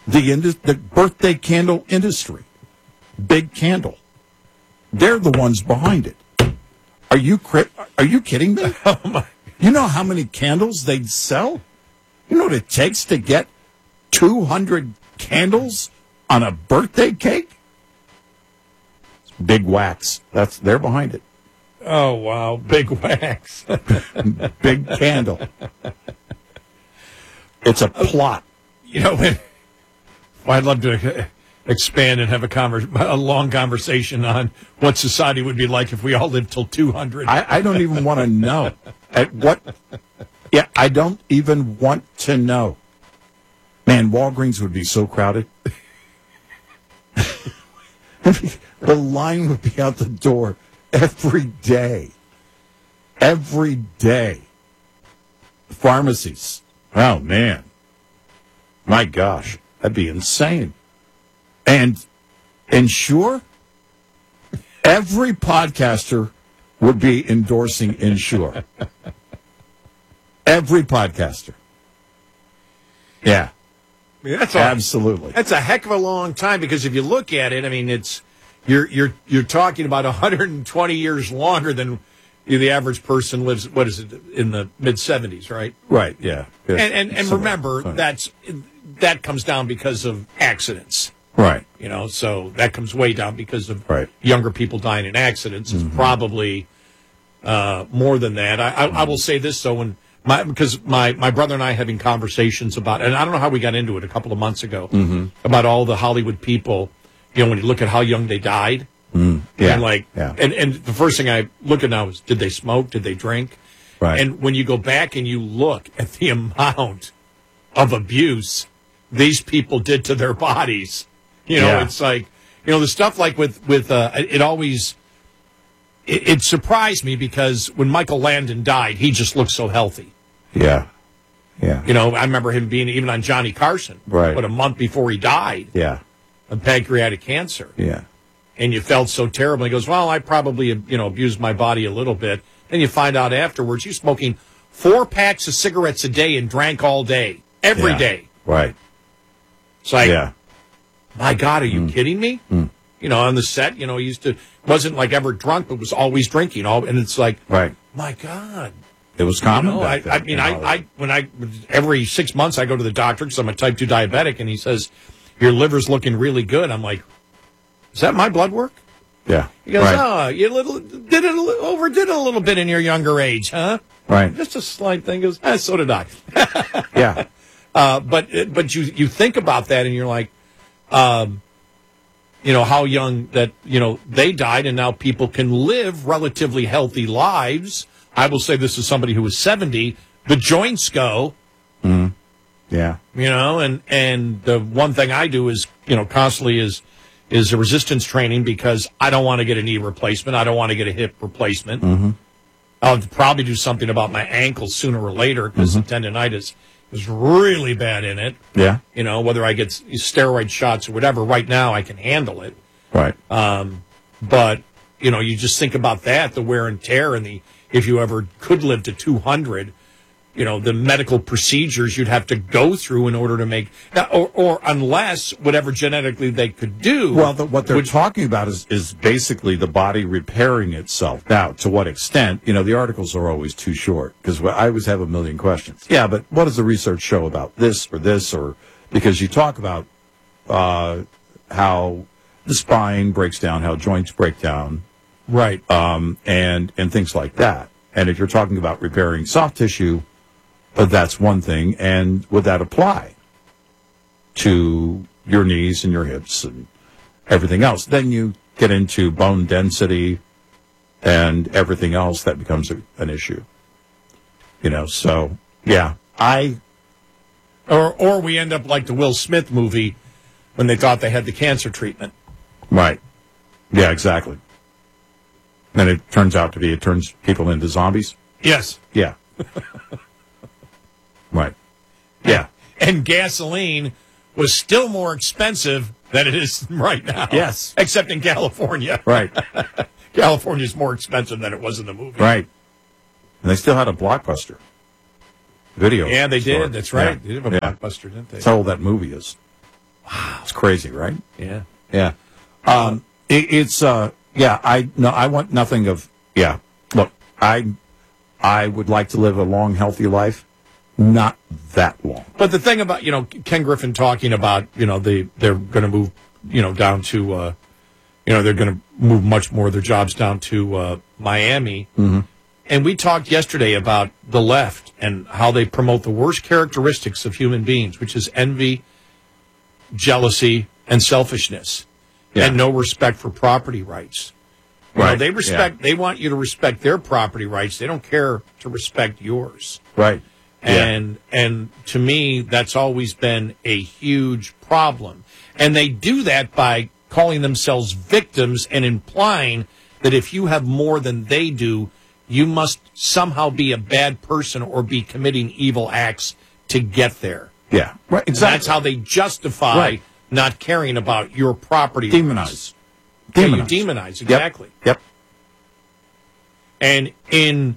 The birthday candle industry. Big Candle. They're the ones behind it. Are you kidding me? Oh my. You know how many candles they'd sell? You know what it takes to get 200 candles on a birthday cake? It's Big Wax. They're behind it. Oh, wow. Big Wax. Big Candle. It's a plot. You know, I'd love to expand and have a long conversation on what society would be like if we all lived till 200. I don't even want to know. At what? Yeah, I don't even want to know. Man, Walgreens would be so crowded. The line would be out the door every day. Every day. Pharmacies. Oh, man. My gosh. That'd be insane. And Ensure? Every podcaster would be endorsing Ensure. Every podcaster. Yeah. I mean, absolutely. That's a heck of a long time because if you look at it, I mean, you're talking about 120 years longer than the average person lives. What is it in the mid 70s, right? Right. Yeah. And remember that comes down because of accidents. Right. You know, so that comes way down because of right. younger people dying in accidents. It's probably more than that. I will say this though, because my brother and I having conversations about, and I don't know how we got into it a couple of months ago, about all the Hollywood people. You know, when you look at how young they died, and the first thing I look at now is, did they smoke? Did they drink? Right. And when you go back and you look at the amount of abuse these people did to their bodies, you know, it's like, you know, the stuff like with it always. It surprised me because when Michael Landon died, he just looked so healthy. Yeah. Yeah. You know, I remember him being even on Johnny Carson. Right. But a month before he died. Yeah. Of pancreatic cancer. Yeah. And you felt so terrible. He goes, well, I probably, abused my body a little bit. Then you find out afterwards he's smoking 4 packs of cigarettes a day and drank all day. Every day. Right. It's like, my God, are you kidding me? You know, on the set, he wasn't like ever drunk, but was always drinking. And it's like, right. My God. It was common. Every 6 months I go to the doctor because I'm a type 2 diabetic, and he says, your liver's looking really good. I'm like, is that my blood work? Yeah. He goes, you overdid it a little bit in your younger age, huh? Right. Just a slight thing. He goes, so did I. Yeah. But you think about that, and you're like, how young that, they died, and now people can live relatively healthy lives. I will say this is somebody who was 70. The joints go. Mm. Yeah. And the one thing I do is, constantly is a resistance training because I don't want to get a knee replacement. I don't want to get a hip replacement. Mm-hmm. I'll probably do something about my ankles sooner or later because the tendonitis is really bad in it. Yeah. Whether I get steroid shots or whatever, right now I can handle it. Right. But, you just think about that, the wear and tear, and if you ever could live to 200, the medical procedures you'd have to go through in order to make, or unless whatever genetically they could do. Well, what they're talking about is basically the body repairing itself. Now, to what extent, the articles are always too short because I always have a million questions. Yeah, but what does the research show about this, or because you talk about how the spine breaks down, how joints break down. Right. And things like that. And if you're talking about repairing soft tissue, that's one thing. And would that apply to your knees and your hips and everything else? Then you get into bone density and everything else that becomes an issue. So, yeah. Or we end up like the Will Smith movie when they thought they had the cancer treatment. Right. Yeah, exactly. And it turns people into zombies? Yes. Yeah. Right. Yeah. And gasoline was still more expensive than it is right now. Yes. Except in California. Right. California's more expensive than it was in the movie. Right. And they still had a Blockbuster video. Yeah, they store. did. That's right. Yeah. They did have a Blockbuster, didn't they? That's how old that movie is. It's crazy, right? Yeah. Yeah. I want nothing of, look, I would like to live a long, healthy life, not that long. But the thing about, Ken Griffin talking about, they're going to move, down to, they're going to move much more of their jobs down to Miami. Mm-hmm. And we talked yesterday about the left and how they promote the worst characteristics of human beings, which is envy, jealousy, and selfishness, and no respect for property rights. Right. They want you to respect their property rights. They don't care to respect yours. Right. And to me, that's always been a huge problem. And they do that by calling themselves victims and implying that if you have more than they do, you must somehow be a bad person or be committing evil acts to get there. Yeah, right. Exactly. And that's how they justify not caring about your property. Demonize. Yeah, you demonize, exactly. Yep. And in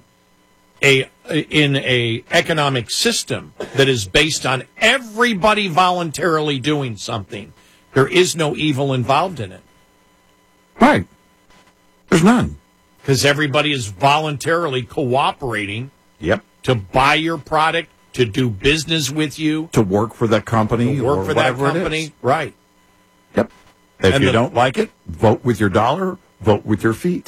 a economic system that is based on everybody voluntarily doing something, there is no evil involved in it. Right. There's none. Because everybody is voluntarily cooperating to buy your product, to do business with you. To work for that company. For that company. Right. Yep. If you don't like it, vote with your dollar, vote with your feet.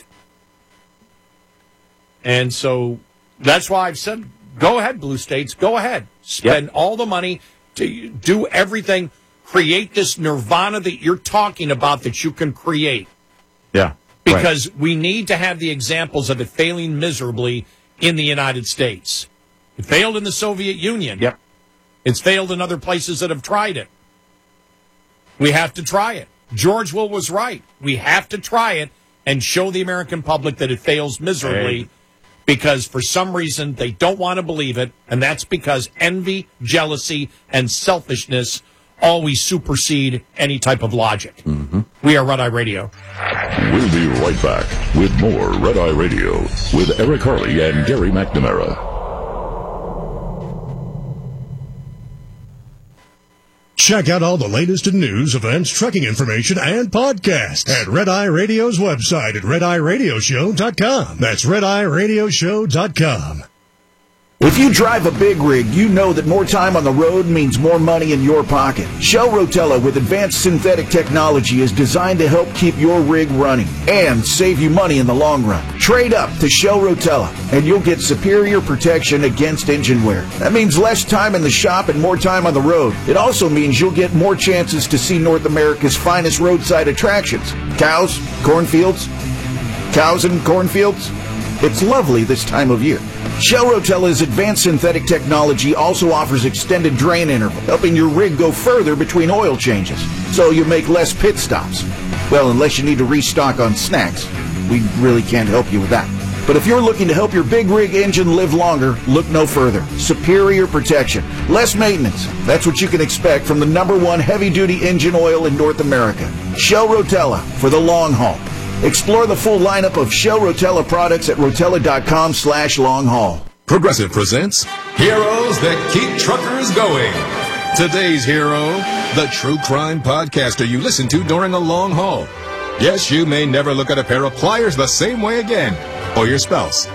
And so that's why I've said, go ahead, blue states, go ahead. Spend all the money to do everything. Create this nirvana that you're talking about that you can create. Yeah. Because we need to have the examples of it failing miserably in the United States. It failed in the Soviet Union. Yep. It's failed in other places that have tried it. We have to try it. George Will was right. We have to try it and show the American public that it fails miserably because for some reason they don't want to believe it, and that's because envy, jealousy, and selfishness always supersede any type of logic. Mm-hmm. We are Red Eye Radio. We'll be right back with more Red Eye Radio with Eric Harley and Gary McNamara. Check out all the latest in news, events, trucking information, and podcasts at Red Eye Radio's website at RedEyeRadioshow.com. That's RedEyeRadioshow.com. If you drive a big rig, you know that more time on the road means more money in your pocket. Shell Rotella with advanced synthetic technology is designed to help keep your rig running and save you money in the long run. Trade up to Shell Rotella and you'll get superior protection against engine wear. That means less time in the shop and more time on the road. It also means you'll get more chances to see North America's finest roadside attractions. Cows, cornfields, cows and cornfields. It's lovely this time of year. Shell Rotella's advanced synthetic technology also offers extended drain interval, helping your rig go further between oil changes, so you make less pit stops. Well, unless you need to restock on snacks. We really can't help you with that. But if you're looking to help your big rig engine live longer, look no further. Superior protection, less maintenance. That's what you can expect from the #1 heavy-duty engine oil in North America. Shell Rotella for the long haul. Explore the full lineup of Shell Rotella products at rotella.com/long-haul. Progressive presents Heroes That Keep Truckers Going. Today's hero, the true crime podcaster you listen to during a long haul. Yes, you may never look at a pair of pliers the same way again. Or your spouse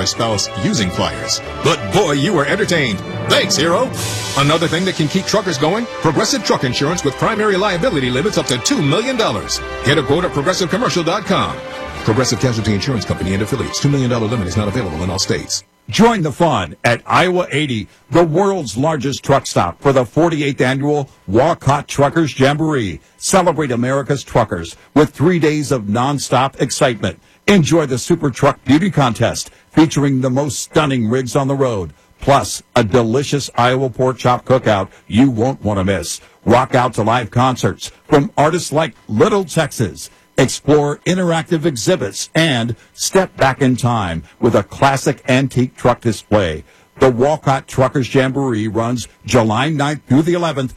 using pliers. But boy, you were entertained. Thanks, hero. Another thing that can keep truckers going, Progressive Truck Insurance with primary liability limits up to $2 million. Get a quote at ProgressiveCommercial.com. Progressive Casualty Insurance Company and affiliates. $2 million limit is not available in all states. Join the fun at Iowa 80, the world's largest truck stop, for the 48th annual Walcott Truckers Jamboree. Celebrate America's truckers with 3 days of nonstop excitement. Enjoy the Super Truck Beauty Contest featuring the most stunning rigs on the road, plus a delicious Iowa pork chop cookout you won't want to miss. Rock out to live concerts from artists like Little Texas. Explore interactive exhibits and step back in time with a classic antique truck display. The Walcott Truckers Jamboree runs July 9th through the 11th,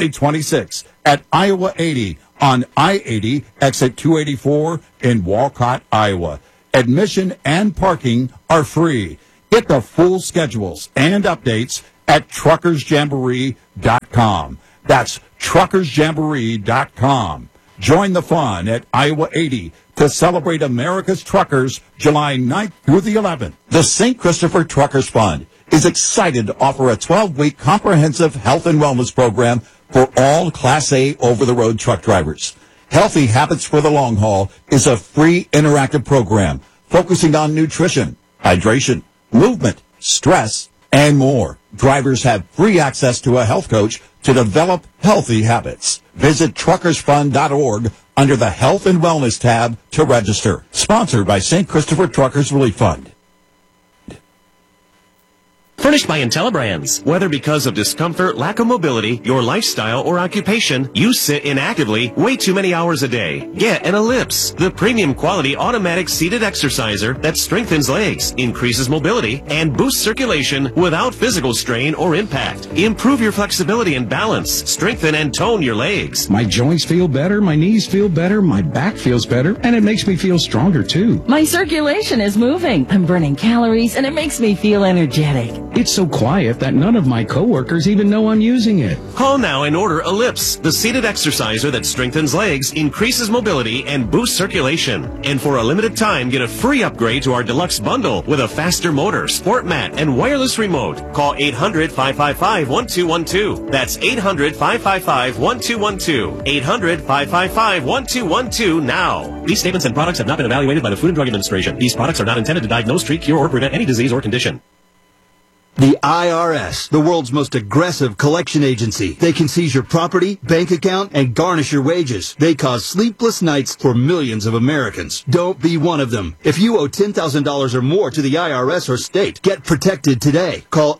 2026 at Iowa 80 on I-80 exit 284 in Walcott, Iowa. Admission and parking are free. Get the full schedules and updates at truckersjamboree.com. That's truckersjamboree.com. Join the fun at Iowa 80 to celebrate America's truckers July 9th through the 11th. The St. Christopher Truckers Fund is excited to offer a 12-week comprehensive health and wellness program for all Class A over-the-road truck drivers. Healthy Habits for the Long Haul is a free interactive program focusing on nutrition, hydration, movement, stress, and more. Drivers have free access to a health coach to develop healthy habits. Visit truckersfund.org under the Health and Wellness tab to register. Sponsored by St. Christopher Truckers Relief Fund. Furnished by IntelliBrands. Whether because of discomfort, lack of mobility, your lifestyle, or occupation, you sit inactively way too many hours a day. Get an Ellipse, the premium quality automatic seated exerciser that strengthens legs, increases mobility, and boosts circulation without physical strain or impact. Improve your flexibility and balance, strengthen and tone your legs. My joints feel better, my knees feel better, my back feels better, and it makes me feel stronger too. My circulation is moving. I'm burning calories, and it makes me feel energetic. It's so quiet that none of my coworkers even know I'm using it. Call now and order Ellipse, the seated exerciser that strengthens legs, increases mobility, and boosts circulation. And for a limited time, get a free upgrade to our deluxe bundle with a faster motor, sport mat, and wireless remote. Call 800-555-1212. That's 800-555-1212. 800-555-1212 now. These statements and products have not been evaluated by the Food and Drug Administration. These products are not intended to diagnose, treat, cure, or prevent any disease or condition. The IRS, the world's most aggressive collection agency. They can seize your property, bank account, and garnish your wages. They cause sleepless nights for millions of Americans. Don't be one of them. If you owe $10,000 or more to the IRS or state, get protected today. Call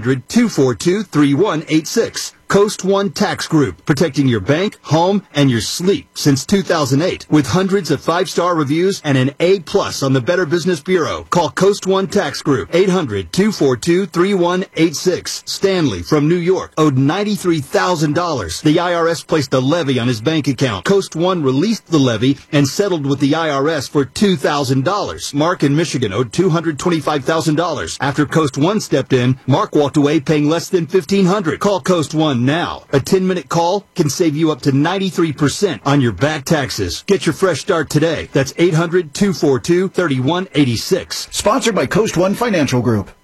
800-242-3186. Coast One Tax Group, protecting your bank, home, and your sleep since 2008. With hundreds of 5-star reviews and an A+ on the Better Business Bureau. Call Coast One Tax Group, 800-242-3186. Stanley from New York owed $93,000. The IRS placed a levy on his bank account. Coast One released the levy and settled with the IRS for $2,000. Mark in Michigan owed $225,000. After Coast One stepped in, Mark walked away paying less than $1,500. Call Coast One now. A 10-minute call can save you up to 93% on your back taxes. Get your fresh start today. That's 800-242-3186. Sponsored by Coast One Financial Group.